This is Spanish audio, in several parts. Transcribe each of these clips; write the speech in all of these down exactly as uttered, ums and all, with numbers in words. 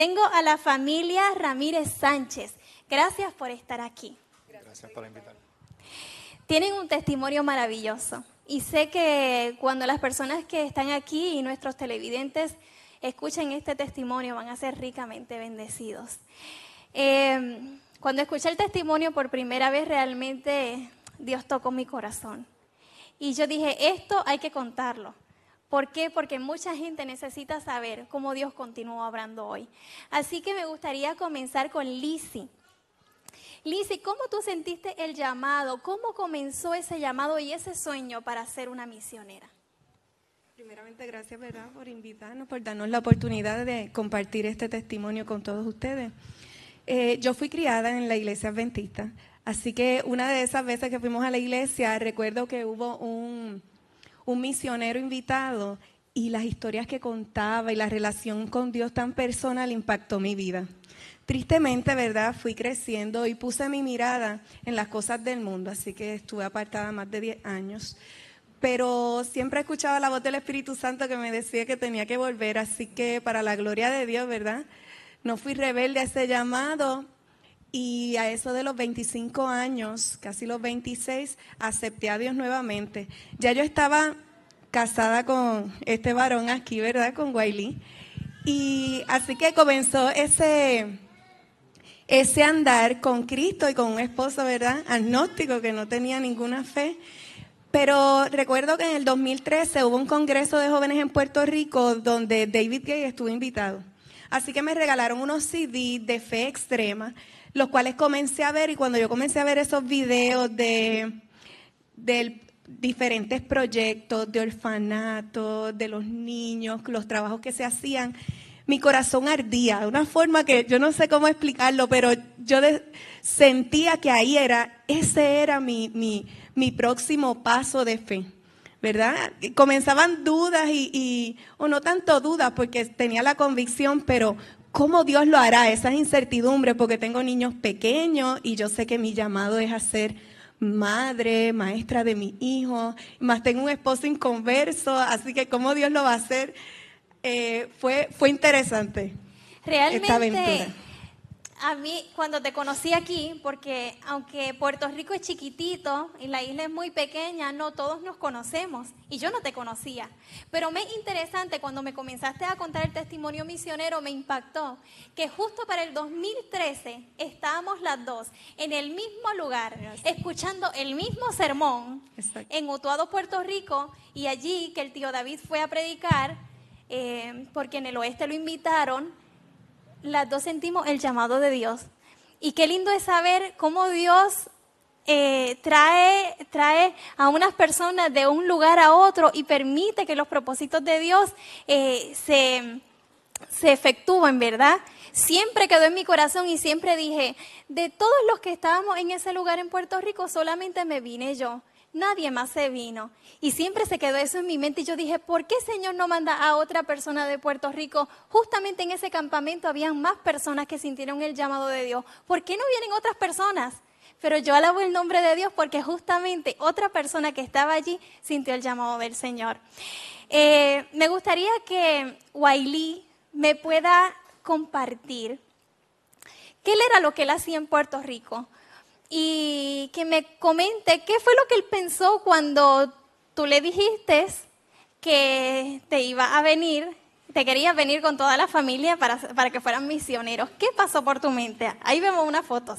Tengo a la familia Ramírez Sánchez. Gracias por estar aquí. Gracias por invitarme. Tienen un testimonio maravilloso y sé que cuando las personas que están aquí y nuestros televidentes escuchen este testimonio van a ser ricamente bendecidos. Eh, cuando escuché el testimonio por primera vez realmente Dios tocó mi corazón y yo dije, esto hay que contarlo. ¿Por qué? Porque mucha gente necesita saber cómo Dios continuó obrando hoy. Así que me gustaría comenzar con Lizzy. Lizzy, ¿cómo tú sentiste el llamado? ¿Cómo comenzó ese llamado y ese sueño para ser una misionera? Primeramente, gracias, ¿verdad?, por invitarnos, por darnos la oportunidad de compartir este testimonio con todos ustedes. Eh, yo fui criada en la iglesia adventista, así que una de esas veces que fuimos a la iglesia, recuerdo que hubo un... un misionero invitado y las historias que contaba y la relación con Dios tan personal impactó mi vida. Tristemente, ¿verdad?, fui creciendo y puse mi mirada en las cosas del mundo, así que estuve apartada más de diez años. Pero siempre escuchaba la voz del Espíritu Santo que me decía que tenía que volver, así que para la gloria de Dios, ¿verdad?, no fui rebelde a ese llamado. Y a eso de los veinticinco años, casi los veintiséis, acepté a Dios nuevamente. Ya yo estaba casada con este varón aquí, ¿verdad?, con Wiley. Y así que comenzó ese, ese andar con Cristo y con un esposo, ¿verdad?, agnóstico, que no tenía ninguna fe. Pero recuerdo que en el dos mil trece hubo un congreso de jóvenes en Puerto Rico donde David Gay estuvo invitado. Así que me regalaron unos C D de fe extrema, los cuales comencé a ver, y cuando yo comencé a ver esos videos de, de diferentes proyectos, de orfanatos, de los niños, los trabajos que se hacían, mi corazón ardía, de una forma que yo no sé cómo explicarlo, pero yo de, sentía que ahí era, ese era mi, mi, mi próximo paso de fe, ¿verdad? Comenzaban dudas y, y, o no tanto dudas, porque tenía la convicción, pero ¿cómo Dios lo hará? Esas incertidumbres, porque tengo niños pequeños y yo sé que mi llamado es a ser madre, maestra de mi hijo, más tengo un esposo inconverso, así que ¿cómo Dios lo va a hacer? Eh, fue, fue interesante. Realmente, esta aventura. A mí, cuando te conocí aquí, porque aunque Puerto Rico es chiquitito y la isla es muy pequeña, no todos nos conocemos y yo no te conocía. Pero me interesante, cuando me comenzaste a contar el testimonio misionero, me impactó que justo para el dos mil trece estábamos las dos en el mismo lugar, escuchando el mismo sermón. Exacto. En Utuado, Puerto Rico, y allí que el tío David fue a predicar, eh, porque en el oeste lo invitaron. Las dos sentimos el llamado de Dios. Y qué lindo es saber cómo Dios eh, trae, trae a unas personas de un lugar a otro y permite que los propósitos de Dios eh, se, se efectúen, ¿verdad? Siempre quedó en mi corazón y siempre dije, de todos los que estábamos en ese lugar en Puerto Rico, solamente me vine yo. Nadie más se vino. Y siempre se quedó eso en mi mente y yo dije, ¿por qué Señor no manda a otra persona de Puerto Rico? Justamente en ese campamento habían más personas que sintieron el llamado de Dios. ¿Por qué no vienen otras personas? Pero yo alabo el nombre de Dios porque justamente otra persona que estaba allí sintió el llamado del Señor. Eh, me gustaría que Wiley me pueda compartir qué era lo que él hacía en Puerto Rico. Y que me comente qué fue lo que él pensó cuando tú le dijiste que te iba a venir, te querías venir con toda la familia para, para que fueran misioneros. ¿Qué pasó por tu mente? Ahí vemos unas fotos.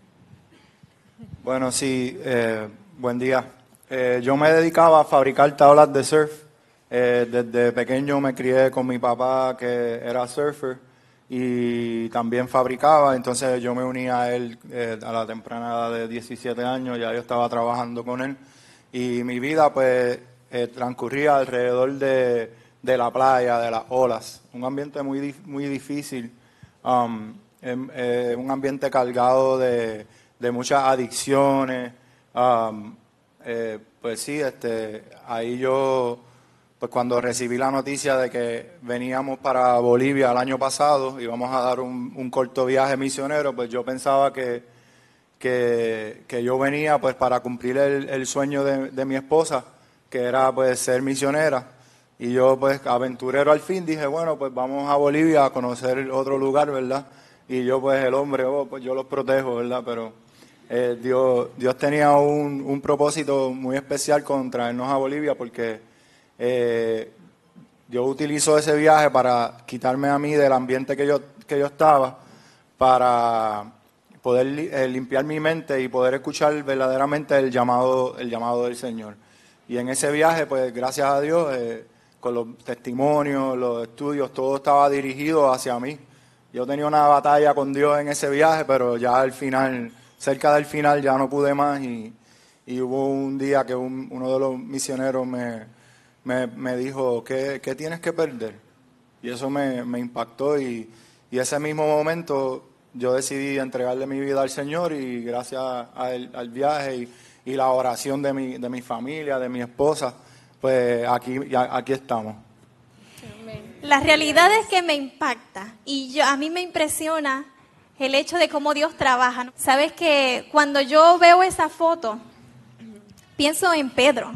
Bueno, sí, eh, buen día. Eh, yo me dedicaba a fabricar tablas de surf. Eh, desde pequeño me crié con mi papá, que era surfer, y también fabricaba. Entonces yo me uní a él eh, a la temprana edad de diecisiete años, ya yo estaba trabajando con él. Y mi vida pues eh, transcurría alrededor de, de la playa, de las olas. Un ambiente muy, muy difícil, um, eh, eh, un ambiente cargado de... de muchas adicciones, um, eh, pues sí, este, ahí yo, pues cuando recibí la noticia de que veníamos para Bolivia el año pasado, íbamos a dar un, un corto viaje misionero, pues yo pensaba que, que, que yo venía pues para cumplir el, el sueño de, de mi esposa, que era pues ser misionera, Y yo, pues, aventurero al fin, dije, bueno, pues vamos a Bolivia a conocer otro lugar, ¿verdad? Y yo, pues, el hombre, oh, pues yo los protejo, ¿verdad? Pero eh, Dios, Dios tenía un, un propósito muy especial con traernos a Bolivia porque eh, Dios utilizó ese viaje para quitarme a mí del ambiente que yo, que yo estaba, para poder eh, limpiar mi mente y poder escuchar verdaderamente el llamado, el llamado del Señor. Y en ese viaje, pues, gracias a Dios, eh, con los testimonios, los estudios, todo estaba dirigido hacia mí. Yo tenía una batalla con Dios en ese viaje, pero ya al final, cerca del final, ya no pude más y, y hubo un día que un, uno de los misioneros me, me, me dijo, ¿qué, ¿qué tienes que perder? Y eso me, me impactó y, y ese mismo momento yo decidí entregarle mi vida al Señor y gracias al, al viaje y, y la oración de mi, de mi familia, de mi esposa, pues aquí, aquí estamos. La realidad es que me impacta y yo, a mí me impresiona el hecho de cómo Dios trabaja. Sabes que cuando yo veo esa foto, pienso en Pedro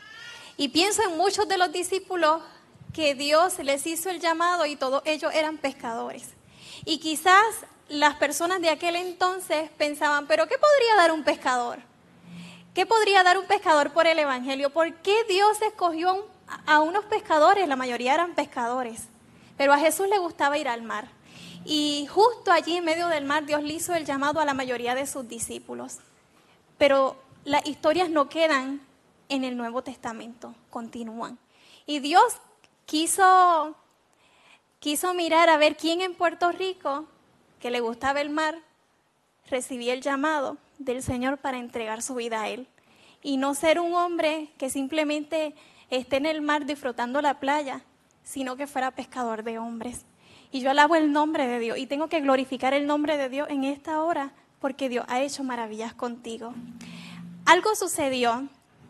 y pienso en muchos de los discípulos que Dios les hizo el llamado y todos ellos eran pescadores. Y quizás las personas de aquel entonces pensaban, ¿pero qué podría dar un pescador? ¿Qué podría dar un pescador por el Evangelio? ¿Por qué Dios escogió un a unos pescadores? La mayoría eran pescadores, pero a Jesús le gustaba ir al mar. Y justo allí en medio del mar Dios le hizo el llamado a la mayoría de sus discípulos. Pero las historias no quedan en el Nuevo Testamento, continúan. Y Dios quiso, quiso mirar a ver quién en Puerto Rico, que le gustaba el mar, recibía el llamado del Señor para entregar su vida a Él. Y no ser un hombre que simplemente esté en el mar disfrutando la playa, sino que fuera pescador de hombres. Y yo alabo el nombre de Dios y tengo que glorificar el nombre de Dios en esta hora porque Dios ha hecho maravillas contigo. Algo sucedió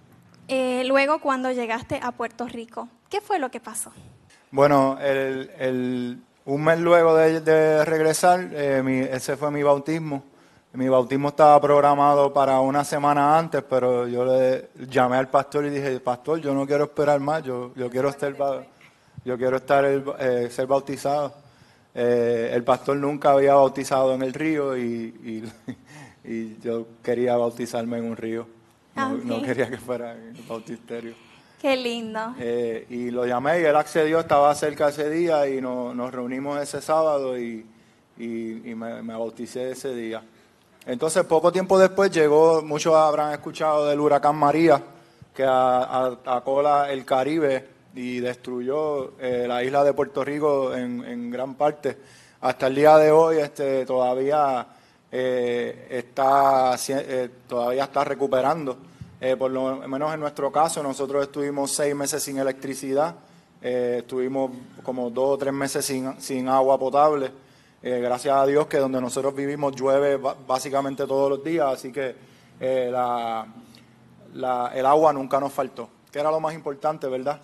eh, luego cuando llegaste a Puerto Rico. ¿Qué fue lo que pasó? Bueno, el, el, un mes luego de, de regresar, eh, mi, ese fue mi bautismo. Mi bautismo estaba programado para una semana antes, pero yo le llamé al pastor y dije, pastor, yo no quiero esperar más, yo, yo quiero estar, yo quiero estar eh, ser bautizado. Eh, el pastor nunca había bautizado en el río y, y, y yo quería bautizarme en un río, no, okay. no quería que fuera en el bautisterio. Qué lindo. Eh, y lo llamé y él accedió, estaba cerca ese día y no, nos reunimos ese sábado y, y, y me, me bauticé ese día. Entonces, poco tiempo después llegó, muchos habrán escuchado del huracán María, que atacó la, el Caribe y destruyó eh, la isla de Puerto Rico en, en gran parte. Hasta el día de hoy este, todavía, eh, está, eh, todavía está recuperando. Eh, por lo menos en nuestro caso, nosotros estuvimos seis meses sin electricidad, eh, estuvimos como dos o tres meses sin, sin agua potable. Eh, gracias a Dios que donde nosotros vivimos llueve básicamente todos los días, así que eh, la, la, el agua nunca nos faltó, que era lo más importante, ¿verdad?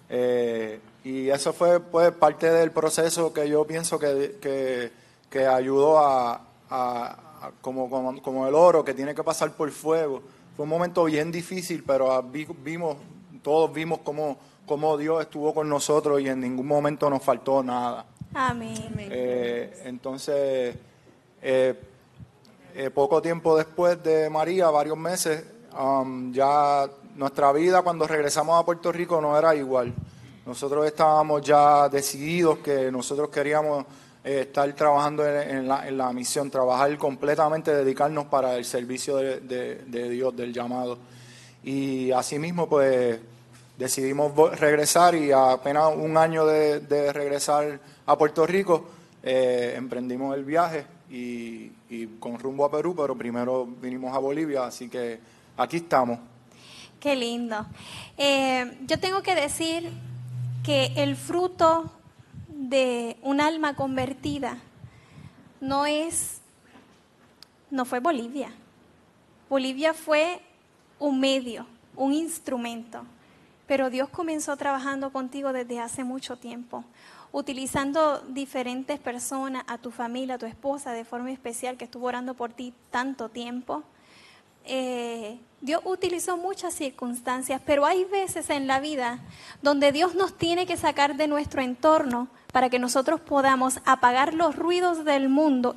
Eh, y eso fue pues parte del proceso que yo pienso que, que, que ayudó a, a, a como, como, como el oro, que tiene que pasar por fuego. Fue un momento bien difícil, pero vimos, todos vimos cómo, cómo Dios estuvo con nosotros y en ningún momento nos faltó nada. Amén. Eh, entonces, eh, eh, poco tiempo después de María, varios meses, um, ya nuestra vida cuando regresamos a Puerto Rico no era igual. Nosotros estábamos ya decididos que nosotros queríamos eh, estar trabajando en, en, la, en la misión, trabajar completamente, dedicarnos para el servicio de, de, de Dios, del llamado. Y asimismo, pues, decidimos regresar y apenas un año de, de regresar a Puerto Rico, eh, emprendimos el viaje y, y con rumbo a Perú, pero primero vinimos a Bolivia, así que aquí estamos. Qué lindo. Eh, yo tengo que decir que el fruto de un alma convertida no es, no fue Bolivia. Bolivia fue un medio, un instrumento, pero Dios comenzó trabajando contigo desde hace mucho tiempo, utilizando diferentes personas, a tu familia, a tu esposa de forma especial, que estuvo orando por ti tanto tiempo, eh, Dios utilizó muchas circunstancias, pero hay veces en la vida donde Dios nos tiene que sacar de nuestro entorno para que nosotros podamos apagar los ruidos del mundo